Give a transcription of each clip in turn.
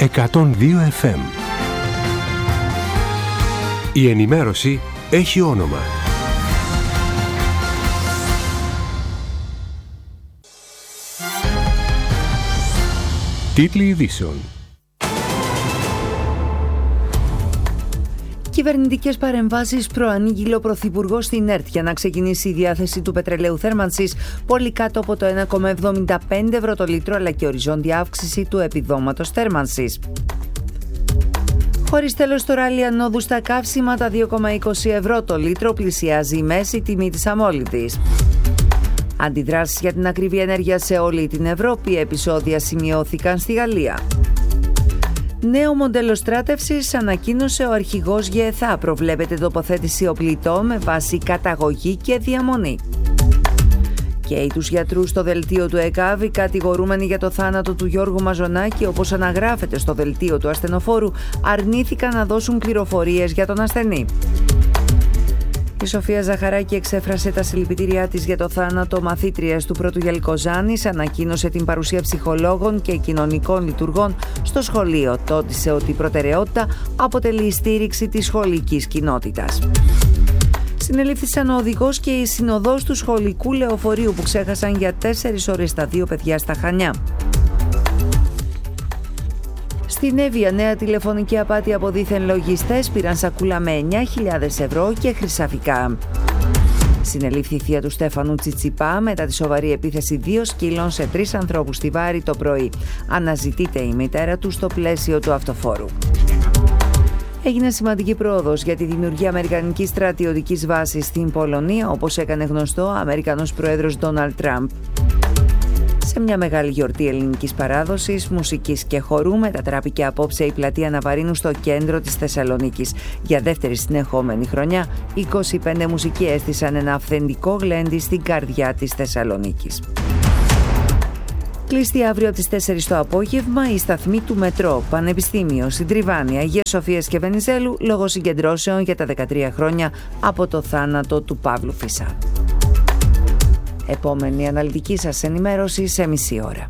102 FM. Η ενημέρωση έχει όνομα. Τίτλοι ειδήσεων. Κυβερνητικές παρεμβάσεις προανήγγειλε ο Πρωθυπουργός στην ΕΡΤ για να ξεκινήσει η διάθεση του πετρελαίου θέρμανσης πολύ κάτω από το 1,75 ευρώ το λίτρο, αλλά και οριζόντια αύξηση του επιδόματος θέρμανσης. Χωρίς τέλος στο ράλι ανόδου στα καύσιμα, τα 2,20 ευρώ το λίτρο πλησιάζει η μέση τιμή της αμόλυντης. Αντιδράσεις για την ακριβή ενέργεια σε όλη την Ευρώπη, επεισόδια σημειώθηκαν στη Γαλλία. Νέο μοντέλο στράτευσης ανακοίνωσε ο αρχηγός ΓΕΘΑ. Προβλέπεται τοποθέτηση οπλιτών με βάση καταγωγή και διαμονή. Και τους γιατρούς στο δελτίο του ΕΚΑΒ, κατηγορούμενοι για το θάνατο του Γιώργου Μαζονάκη, όπως αναγράφεται στο δελτίο του ασθενοφόρου, αρνήθηκαν να δώσουν πληροφορίες για τον ασθενή. Η Σοφία Ζαχαράκη εξέφρασε τα συλληπιτήριά της για το θάνατο μαθήτριας του Πρώτου Γιαλικοζάνης, ανακοίνωσε την παρουσία ψυχολόγων και κοινωνικών λειτουργών στο σχολείο. Τόνισε ότι η προτεραιότητα αποτελεί η στήριξη της σχολικής κοινότητας. Συνελήφθησαν ο οδηγός και η συνοδός του σχολικού λεωφορείου που ξέχασαν για 4 ώρες τα 2 παιδιά στα Χανιά. Στην Εύβοια, νέα τηλεφωνική απάτη από δίθεν λογιστές, πήραν σακούλα με 9.000 ευρώ και χρυσαφικά. Συνελήφθη η θεία του Στέφανου Τσιτσιπά μετά τη σοβαρή επίθεση 2 σκύλων σε 3 ανθρώπους στη Βάρη το πρωί. Αναζητείται η μητέρα του στο πλαίσιο του αυτοφόρου. Έγινε σημαντική πρόοδος για τη δημιουργία αμερικανικής στρατιωτικής βάσης στην Πολωνία, όπως έκανε γνωστό ο Αμερικανός Πρόεδρος Ντόναλντ Τραμπ. Σε μια μεγάλη γιορτή ελληνικής παράδοσης, μουσικής και χορού, μετατράπηκε απόψε η πλατεία Ναβαρίνου στο κέντρο της Θεσσαλονίκης. Για δεύτερη συνεχόμενη χρονιά, 25 μουσικοί έστησαν ένα αυθεντικό γλέντι στην καρδιά της Θεσσαλονίκης. Κλειστή αύριο από τις 4 το απόγευμα η σταθμή του Μετρό, Πανεπιστήμιο, Συντριβάνια, Αγίας Σοφίας και Βενιζέλου, λόγω συγκεντρώσεων για τα 13 χρόνια από το θάνατο του Παύλου Φυσά. Επόμενη αναλυτική σας ενημέρωση σε μισή ώρα.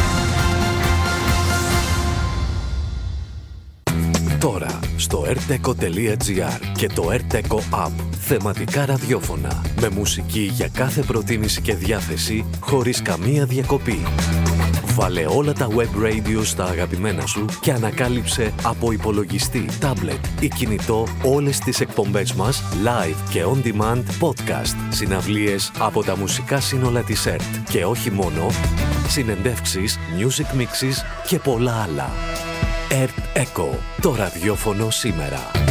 Τώρα στο rteco.gr και το rteco app, θεματικά ραδιόφωνα με μουσική για κάθε προτίμηση και διάθεση χωρίς καμία διακοπή. Βάλε όλα τα web radio στα αγαπημένα σου και ανακάλυψε από υπολογιστή, τάμπλετ ή κινητό όλες τις εκπομπές μας live και on demand podcast, συναυλίες από τα μουσικά σύνολα της ΕΡΤ και όχι μόνο, συνεντεύξεις, music mixes και πολλά άλλα. ΕΡΤ Echo, το ραδιόφωνο σήμερα.